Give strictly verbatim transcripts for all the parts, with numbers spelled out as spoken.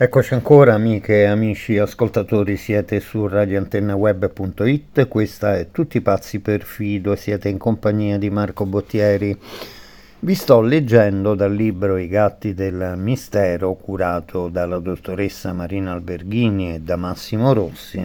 Eccoci ancora amiche e amici ascoltatori, siete su radio antenna web punto it, questa è Tutti pazzi per Fido, siete in compagnia di Marco Bottieri. Vi sto leggendo dal libro I gatti del mistero, curato dalla dottoressa Marina Alberghini e da Massimo Rossi,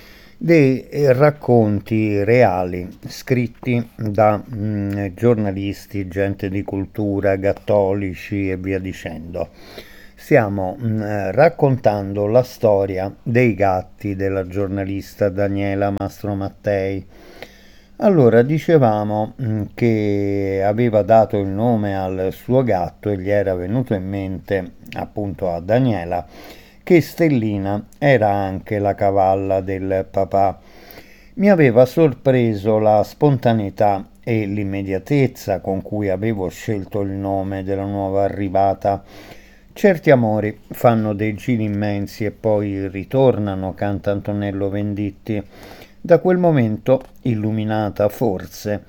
dei racconti reali scritti da mh, giornalisti, gente di cultura, gattolici e via dicendo. Stiamo mh, raccontando la storia dei gatti della giornalista Daniela Mastromattei. Allora, dicevamo mh, che aveva dato il nome al suo gatto e gli era venuto in mente, appunto a Daniela, che Stellina era anche la cavalla del papà. Mi aveva sorpreso la spontaneità e l'immediatezza con cui avevo scelto il nome della nuova arrivata. Certi amori fanno dei giri immensi e poi ritornano, canta Antonello Venditti. Da quel momento, illuminata forse,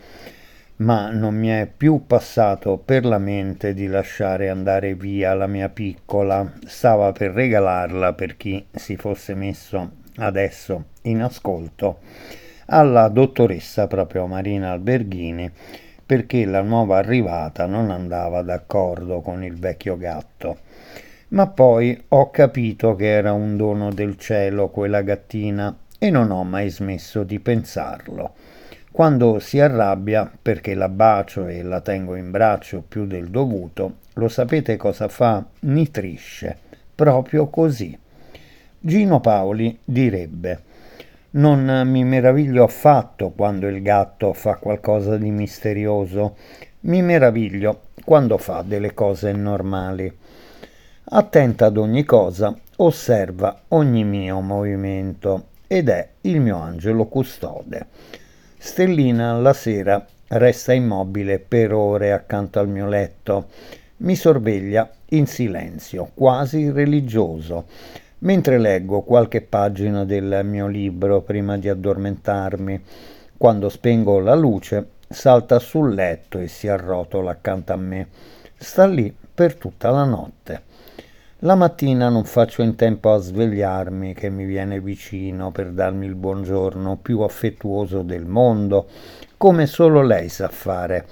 ma non mi è più passato per la mente di lasciare andare via la mia piccola. Stava per regalarla, per chi si fosse messo adesso in ascolto, alla dottoressa proprio Marina Alberghini, perché la nuova arrivata non andava d'accordo con il vecchio gatto. Ma poi ho capito che era un dono del cielo quella gattina e non ho mai smesso di pensarlo. Quando si arrabbia perché la bacio e la tengo in braccio più del dovuto, lo sapete cosa fa? Nitrisce, proprio così. Gino Paoli direbbe: non mi meraviglio affatto quando il gatto fa qualcosa di misterioso, mi meraviglio quando fa delle cose normali. Attenta ad ogni cosa, osserva ogni mio movimento ed è il mio angelo custode. Stellina la sera resta immobile per ore accanto al mio letto, mi sorveglia in silenzio, quasi religioso, mentre leggo qualche pagina del mio libro prima di addormentarmi. Quando spengo la luce, salta sul letto e si arrotola accanto a me. Sta lì per tutta la notte. La mattina non faccio in tempo a svegliarmi, che mi viene vicino per darmi il buongiorno più affettuoso del mondo, come solo lei sa fare.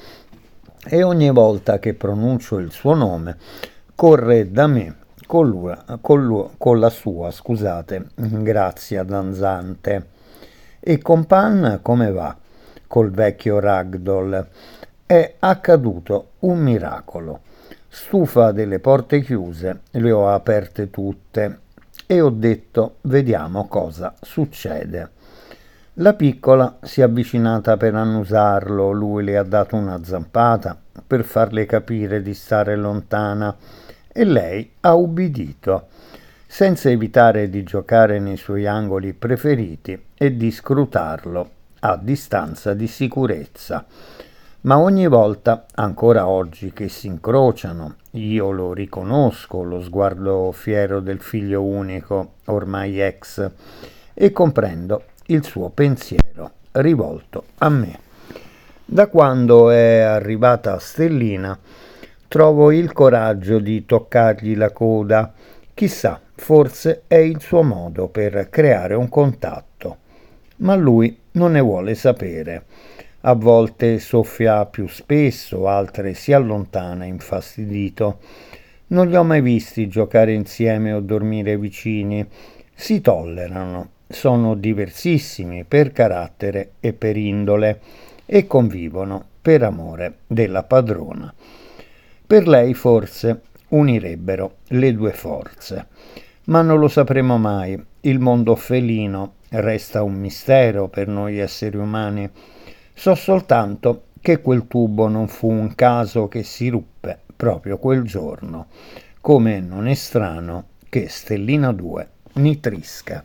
E ogni volta che pronuncio il suo nome, corre da me con, lui, con, lui, con la sua, scusate, grazia danzante. E con Pan come va? Col vecchio Ragdoll. È accaduto un miracolo. Stufa delle porte chiuse, le ho aperte tutte e ho detto vediamo cosa succede. La piccola si è avvicinata per annusarlo, lui le ha dato una zampata per farle capire di stare lontana e lei ha ubbidito, senza evitare di giocare nei suoi angoli preferiti e di scrutarlo a distanza di sicurezza. Ma ogni volta, ancora oggi, che si incrociano, io lo riconosco, lo sguardo fiero del figlio unico, ormai ex, e comprendo il suo pensiero rivolto a me. Da quando è arrivata Stellina, trovo il coraggio di toccargli la coda. Chissà, forse è il suo modo per creare un contatto. Ma lui non ne vuole sapere. A volte soffia più spesso, altre si allontana infastidito. Non li ho mai visti giocare insieme o dormire vicini. Si tollerano, sono diversissimi per carattere e per indole e convivono per amore della padrona. Per lei forse unirebbero le due forze, ma non lo sapremo mai. Il mondo felino resta un mistero per noi esseri umani. So soltanto che quel tubo non fu un caso che si ruppe proprio quel giorno, come non è strano che Stellina due nitrisca.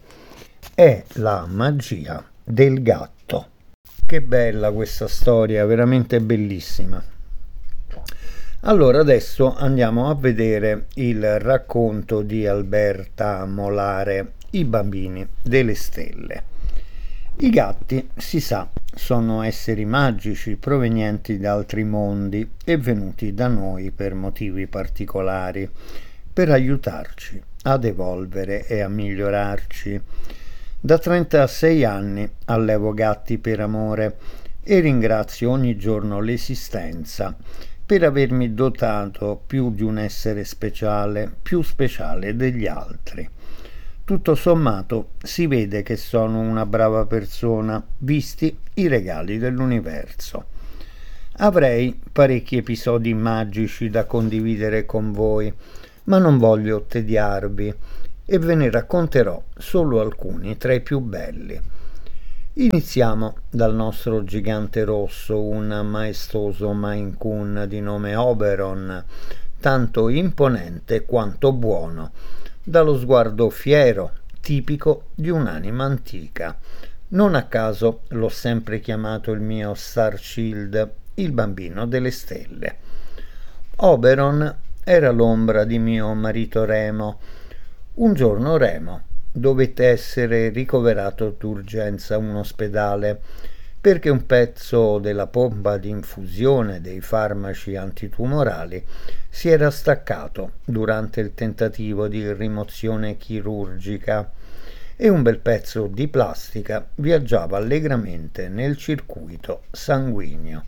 È la magia del gatto. Che bella questa storia, veramente bellissima. Allora adesso andiamo a vedere il racconto di Alberta Molare, I bambini delle stelle. I gatti, si sa, sono esseri magici provenienti da altri mondi e venuti da noi per motivi particolari. per aiutarci ad evolvere e a migliorarci. Da trentasei anni allevo gatti per amore e ringrazio ogni giorno l'esistenza per avermi dotato più di un essere speciale, più speciale degli altri. Tutto sommato si vede che sono una brava persona, visti i regali dell'universo. Avrei parecchi episodi magici da condividere con voi, ma non voglio tediarvi e ve ne racconterò solo alcuni tra i più belli. Iniziamo dal nostro gigante rosso, un maestoso Maine Coon di nome Oberon, tanto imponente quanto buono, dallo sguardo fiero, tipico di un'anima antica. Non a caso l'ho sempre chiamato il mio Star Shield, il bambino delle stelle. Oberon era l'ombra di mio marito Remo. Un giorno Remo dovette essere ricoverato d'urgenza a un ospedale perché un pezzo della pompa di infusione dei farmaci antitumorali si era staccato durante il tentativo di rimozione chirurgica e un bel pezzo di plastica viaggiava allegramente nel circuito sanguigno.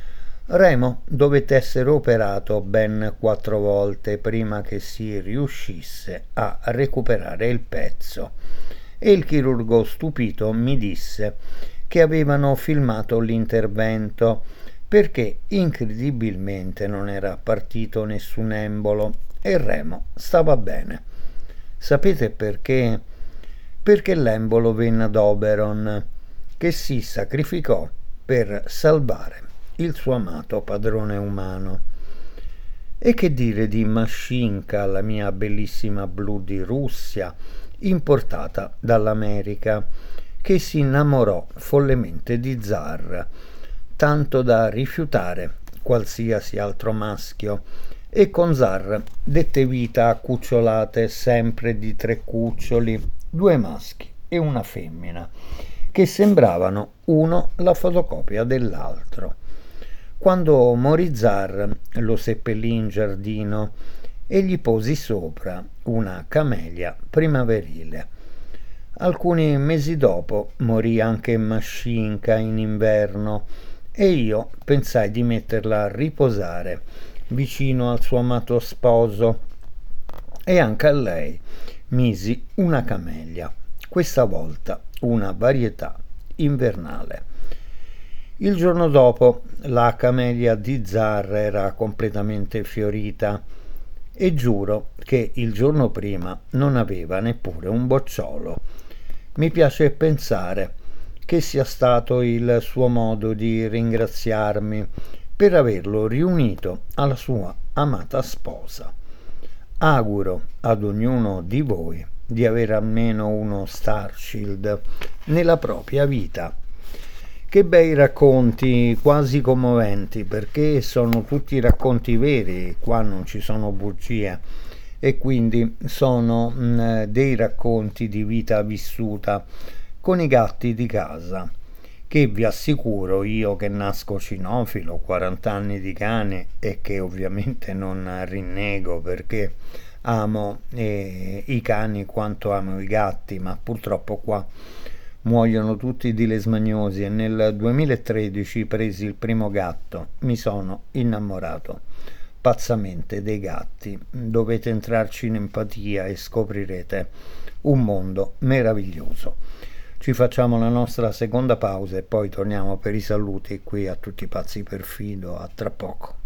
Remo dovette essere operato ben quattro volte prima che si riuscisse a recuperare il pezzo e il chirurgo stupito mi disse che avevano filmato l'intervento perché incredibilmente non era partito nessun embolo e Remo stava bene. Sapete perché? Perché l'embolo venne ad Oberon, che si sacrificò per salvare il suo amato padrone umano. E che dire di Mashinka, la mia bellissima blu di Russia, importata dall'America, che si innamorò follemente di Zar, tanto da rifiutare qualsiasi altro maschio, e con Zar dette vita a cucciolate sempre di tre cuccioli, due maschi e una femmina, che sembravano uno la fotocopia dell'altro. Quando morì Zar, lo seppellì in giardino e gli posi sopra una camelia primaverile. Alcuni mesi dopo morì anche Mashinka in inverno e io pensai di metterla a riposare vicino al suo amato sposo e anche a lei misi una camelia, questa volta una varietà invernale. Il giorno dopo la camelia di Zar era completamente fiorita e giuro che il giorno prima non aveva neppure un bocciolo. Mi piace pensare che sia stato il suo modo di ringraziarmi per averlo riunito alla sua amata sposa. Auguro ad ognuno di voi di avere almeno uno Star Shield nella propria vita. Che bei racconti, quasi commoventi, perché sono tutti racconti veri, qua non ci sono bugie, e quindi sono mh, dei racconti di vita vissuta con i gatti di casa, che vi assicuro, io che nasco cinofilo, quaranta anni di cane e che ovviamente non rinnego perché amo eh, i cani quanto amo i gatti, ma purtroppo qua muoiono tutti di lesmagnosi e nel duemilatredici presi il primo gatto, mi sono innamorato pazzamente dei gatti. Dovete entrarci in empatia e scoprirete un mondo meraviglioso. Ci facciamo la nostra seconda pausa e poi torniamo per i saluti qui a Tutti Pazzi per Fido. A tra poco.